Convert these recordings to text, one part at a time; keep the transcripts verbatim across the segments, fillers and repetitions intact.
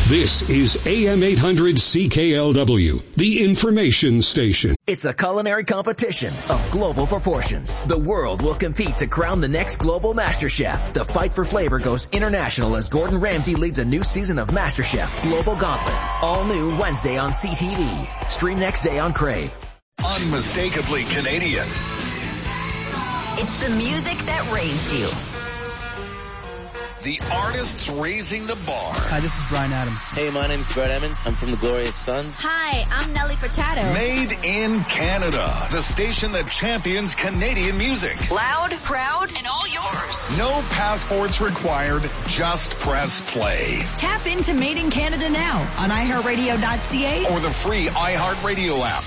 This is A M eight hundred C K L W, the information station. It's a culinary competition of global proportions. The world will compete to crown the next global master chef. The fight for flavor goes international as Gordon Ramsay leads a new season of MasterChef Global Gauntlet. All new Wednesday on C T V. Stream next day on Crave. Unmistakably Canadian. It's the music that raised you. The artists raising the bar. Hi, this is Bryan Adams. Hey, my name's Brett Emmons. I'm from the Glorious Sons. Hi, I'm Nelly Furtado. Made in Canada. The station that champions Canadian music. Loud, proud, and all yours. No passports required. Just press play. Tap into Made in Canada now on i heart radio dot c a or the free iHeartRadio app.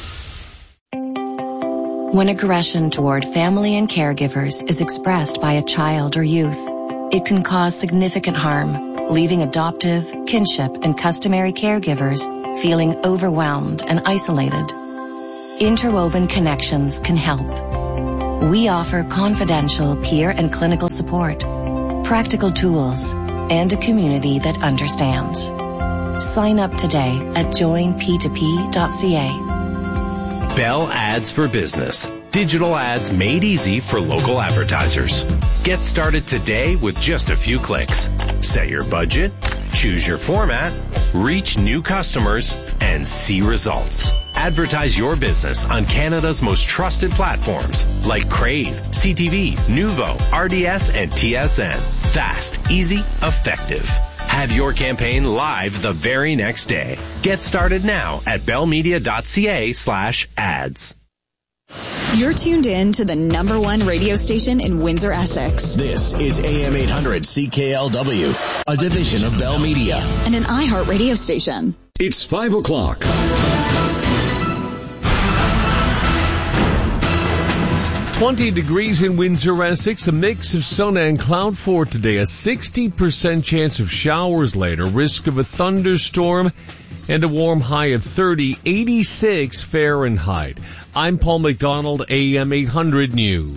When aggression toward family and caregivers is expressed by a child or youth, it can cause significant harm, leaving adoptive, kinship, and customary caregivers feeling overwhelmed and isolated. Interwoven Connections can help. We offer confidential peer and clinical support, practical tools, and a community that understands. Sign up today at join p two p dot c a. Bell Ads for Business. Digital ads made easy for local advertisers. Get started today with just a few clicks. Set your budget, choose your format, reach new customers, and see results. Advertise your business on Canada's most trusted platforms like Crave, C T V, Nuvo, R D S, and T S N. Fast, easy, effective. Have your campaign live the very next day. Get started now at bellmedia dot c a slash ads. You're tuned in to the number one radio station in Windsor, Essex. This is A M eight hundred C K L W, a division of Bell Media. And an iHeart radio station. It's five o'clock. twenty degrees in Windsor, Essex, a mix of sun and cloud for today, a sixty percent chance of showers later, risk of a thunderstorm, and a warm high of thirty, eighty-six Fahrenheit. I'm Paul McDonald, A M eight hundred News.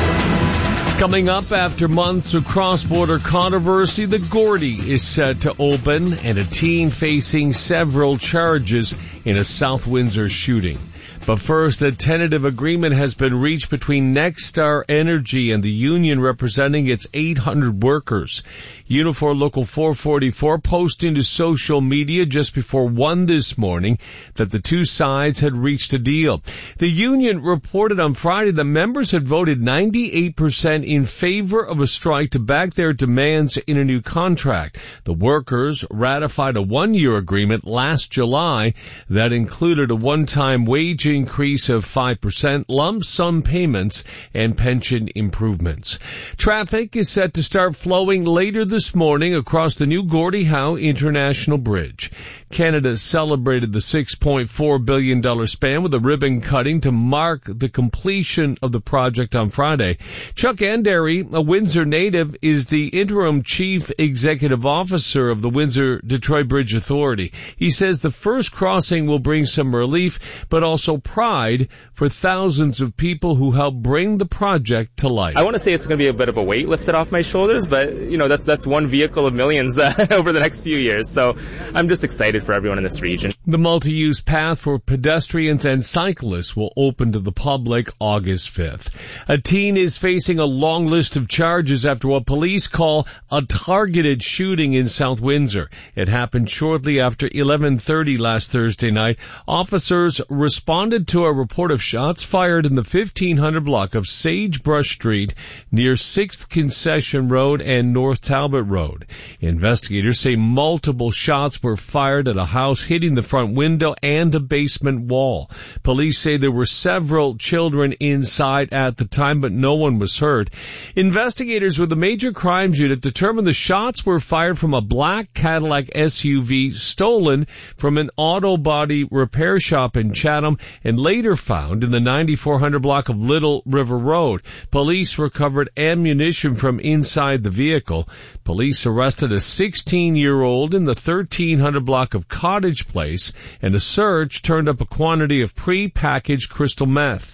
Coming up after months of cross-border controversy, the Gordy is set to open and a teen facing several charges in a South Windsor shooting. But first, a tentative agreement has been reached between Nexstar Energy and the union representing its eight hundred workers. Unifor Local four forty-four posting to social media just before one this morning that the two sides had reached a deal. The union reported on Friday that members had voted ninety-eight percent in favor of a strike to back their demands in a new contract. The workers ratified a one-year agreement last July that included a one-time wage increase of five percent, lump sum payments, and pension improvements. Traffic is set to start flowing later this morning across the new Gordie Howe International Bridge. Canada celebrated the six point four billion dollars span with a ribbon cutting to mark the completion of the project on Friday. Chuck Andery, a Windsor native, is the interim chief executive officer of the Windsor-Detroit Bridge Authority. He says the first crossing will bring some relief, but also pride for thousands of people who helped bring the project to life. I want to say it's going to be a bit of a weight lifted off my shoulders, but, you know, that's that's one vehicle of millions uh, over the next few years. So I'm just excited for everyone in this region. The multi-use path for pedestrians and cyclists will open to the public August fifth. A teen is facing a long list of charges after what police call a targeted shooting in South Windsor. It happened shortly after eleven thirty last Thursday night. Officers responded to a report of shots fired in the fifteen hundred block of Sagebrush Street near sixth Concession Road and North Talbot Road. Investigators say multiple shots were fired at a house, hitting the front window and a basement wall. Police say there were several children inside at the time, but no one was hurt. Investigators with the Major Crimes Unit determined the shots were fired from a black Cadillac S U V stolen from an auto body repair shop in Chatham and later found in the ninety-four hundred block of Little River Road. Police recovered ammunition from inside the vehicle. Police arrested a sixteen-year-old in the thirteen hundred block of Cottage Place, and a search turned up a quantity of pre-packaged crystal meth.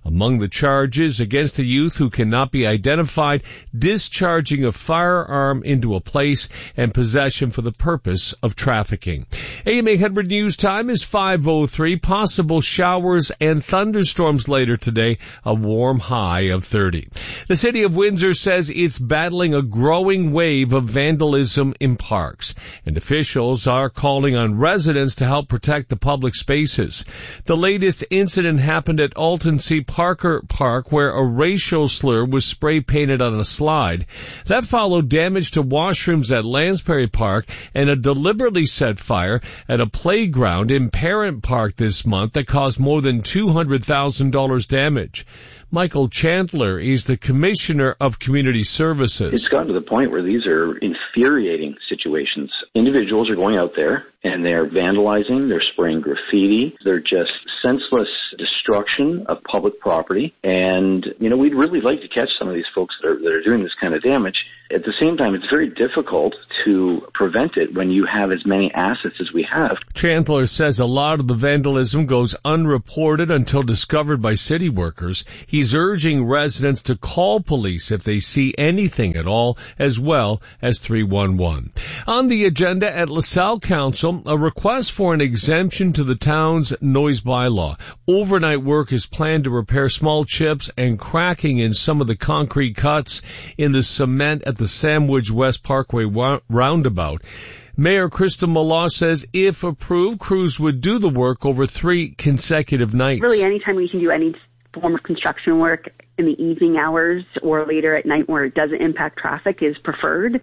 Among the charges against the youth who cannot be identified, discharging a firearm into a place and possession for the purpose of trafficking. A M eight hundred News Time is five oh three. Possible showers and thunderstorms later today, a warm high of thirty. The city of Windsor says it's battling a growing wave of vandalism in parks, and officials are calling on residents to help protect the public spaces. The latest incident happened at Alton C. Parker Park, where a racial slur was spray painted on a slide. That followed damage to washrooms at Lansbury Park and a deliberately set fire at a playground in Parent Park this month that caused more than two hundred thousand dollars damage. Michael Chandler is the Commissioner of Community Services. It's gotten to the point where these are infuriating situations. Individuals are going out there and they're vandalizing, they're spraying graffiti, they're just senseless destruction of public property. And, you know, we'd really like to catch some of these folks that are, that are doing this kind of damage. At the same time, it's very difficult to prevent it when you have as many assets as we have. Chandler says a lot of the vandalism goes unreported until discovered by city workers. He's urging residents to call police if they see anything at all, as well as three one one. On the agenda at LaSalle Council, a request for an exemption to the town's noise bylaw. Overnight work is planned to repair small chips and cracking in some of the concrete cuts in the cement at the Sandwich West Parkway roundabout. Mayor Crystal Meloche says if approved, crews would do the work over three consecutive nights. Really, anytime we can do any form of construction work in the evening hours or later at night where it doesn't impact traffic is preferred.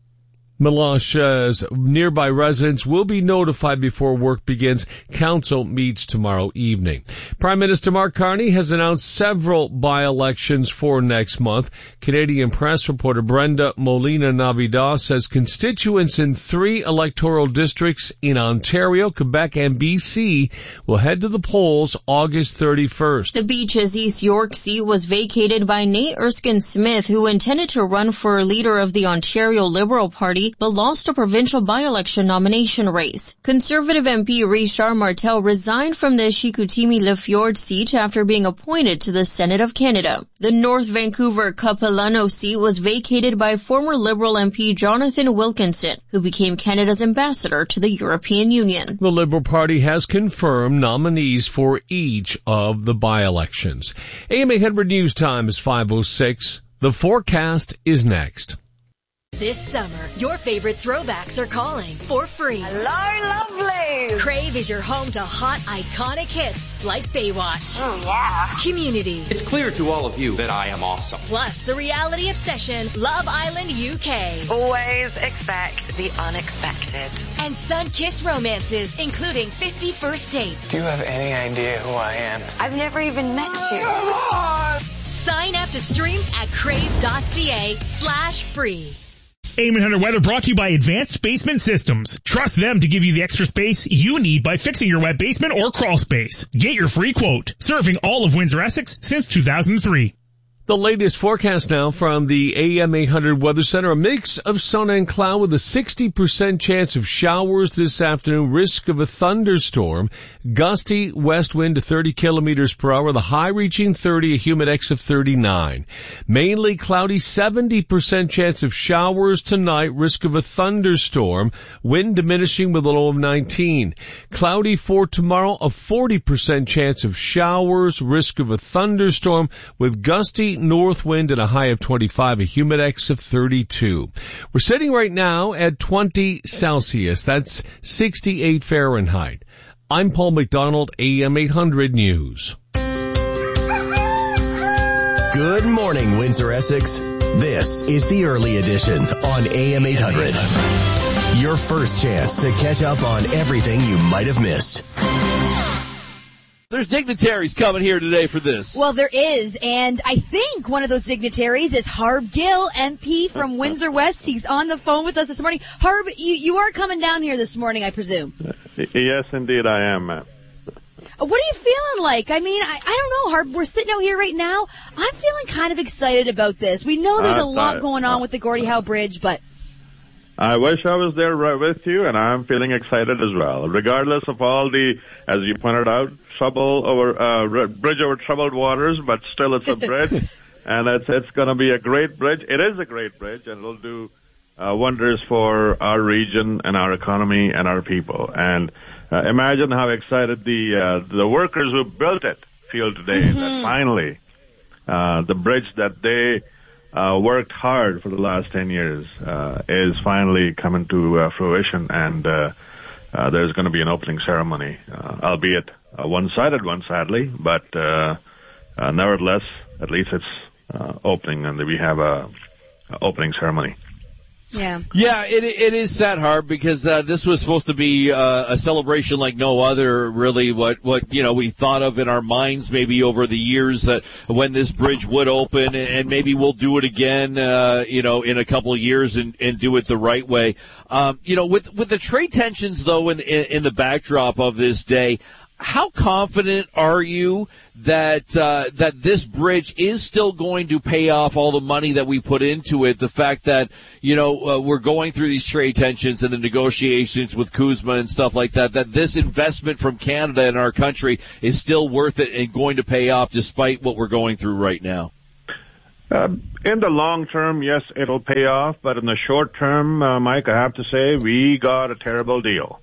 Meloche says nearby residents will be notified before work begins. Council meets tomorrow evening. Prime Minister Mark Carney has announced several by-elections for next month. Canadian Press reporter Brenda Molina-Navidad says constituents in three electoral districts in Ontario, Quebec, and B C will head to the polls August thirty-first. The Beaches East York seat was vacated by Nate Erskine-Smith, who intended to run for leader of the Ontario Liberal Party, but lost a provincial by-election nomination race. Conservative M P Richard Martel resigned from the Chicoutimi-Le seat after being appointed to the Senate of Canada. The North Vancouver Capilano seat was vacated by former Liberal M P Jonathan Wilkinson, who became Canada's ambassador to the European Union. The Liberal Party has confirmed nominees for each of the by-elections. A M eight hundred News Time is five oh six. The forecast is next. This summer, your favorite throwbacks are calling for free. Hello, lovely! Crave is your home to hot, iconic hits like Baywatch. Oh, yeah. Community. It's clear to all of you that I am awesome. Plus, the reality obsession, Love Island U K. Always expect the unexpected. And sun-kissed romances, including fifty First Dates. Do you have any idea who I am? I've never even met you. Sign up to stream at crave.ca slash free. A M eight hundred weather brought to you by Advanced Basement Systems. Trust them to give you the extra space you need by fixing your wet basement or crawl space. Get your free quote. Serving all of Windsor, Essex since two thousand three. The latest forecast now from the A M eight hundred Weather Center. A mix of sun and cloud with a sixty percent chance of showers this afternoon. Risk of a thunderstorm. Gusty west wind to thirty kilometers per hour. The high reaching thirty, a humid X of thirty-nine. Mainly cloudy, seventy percent chance of showers tonight. Risk of a thunderstorm. Wind diminishing with a low of nineteen. Cloudy for tomorrow, a forty percent chance of showers. Risk of a thunderstorm with gusty north wind and a high of twenty-five, a humid X of thirty-two. We're sitting right now at twenty Celsius. That's sixty-eight Fahrenheit. I'm Paul McDonald, A M eight hundred News. Good morning, Windsor, Essex. This is the early edition on A M eight hundred. Your first chance to catch up on everything you might have missed. There's dignitaries coming here today for this. Well, there is, and I think one of those dignitaries is Harb Gill, M P from Windsor West. He's on the phone with us this morning. Harb, you, you are coming down here this morning, I presume. Yes, indeed I am, ma'am. What are you feeling like? I mean, I, I don't know, Harb. We're sitting out here right now. I'm feeling kind of excited about this. We know there's a lot going on with the Gordie Howe Bridge, but... I wish I was there right with you, and I'm feeling excited as well. Regardless of all the, as you pointed out, trouble over uh, bridge over troubled waters, but still it's a bridge, and it's it's going to be a great bridge. It is a great bridge, and it'll do uh, wonders for our region and our economy and our people. And uh, imagine how excited the uh, the workers who built it feel today mm-hmm. that finally uh, the bridge that they Uh, worked hard for the last ten years, uh, is finally coming to uh, fruition, and uh, uh, there's going to be an opening ceremony, uh, albeit a one-sided one, sadly, but uh, uh, nevertheless, at least it's uh, opening, and we have a, a opening ceremony. Yeah. Yeah, it it is sad, Harb, because uh, this was supposed to be uh, a celebration like no other, really, what, what, you know, we thought of in our minds maybe over the years that when this bridge would open, and maybe we'll do it again, uh, you know, in a couple of years and, and do it the right way. Um, you know, with, with the trade tensions, though, in, in, in the backdrop of this day, how confident are you that uh, that this bridge is still going to pay off all the money that we put into it? The fact that, you know, uh, we're going through these trade tensions and the negotiations with Kuzma and stuff like that, that this investment from Canada in our country is still worth it and going to pay off despite what we're going through right now? Uh, in the long term, yes, it'll pay off. But in the short term, uh, Mike, I have to say we got a terrible deal.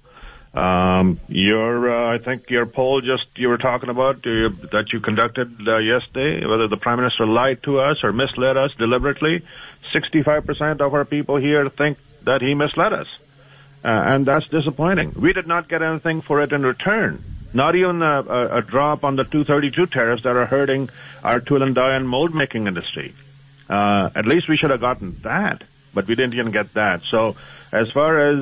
Um, your, uh, I think your poll just you were talking about uh, that you conducted uh, yesterday, whether the Prime Minister lied to us or misled us deliberately, sixty-five percent of our people here think that he misled us. Uh, and that's disappointing. We did not get anything for it in return. Not even a, a, a drop on the two thirty-two tariffs that are hurting our tool and die and mold making industry. Uh, at least we should have gotten that, but we didn't even get that. So as far as